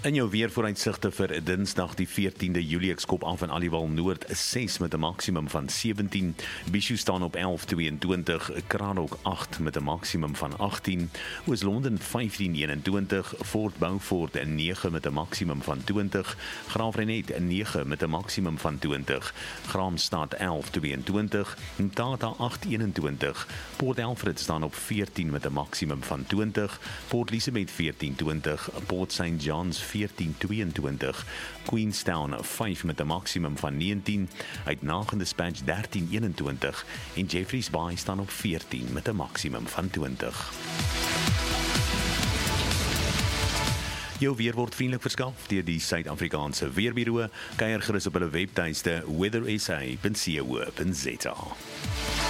In jou weervooruitsigte vir Dinsdag die 14de Julie, ek skop af in Aliwal Noord 6 met 'n maksimum van 17, Bishu staan op 11:22, Kranok 8 met 'n maksimum van 18, Oos-London 15:21, Fort Beaufort 9 met 'n maksimum van 20, Graafrenet 9 met 'n maksimum van 20, Graamsstad 11:22, Mthatha 8:21, Port Alfred staan op 14 met 'n maksimum van 20, Port Elizabeth 14:20, Port St. John's 14:22, Queenstown 5 met 'n maksimum van 19, Uitnagen Dispatch 13:21 en Jeffreys Bay staan op 14 met 'n maksimum van 20. Jou weer word vriendelik verskaf deur die Suid-Afrikaanse Weerbureau. Kuier gerus op hulle webtuiste weathersa.co.za.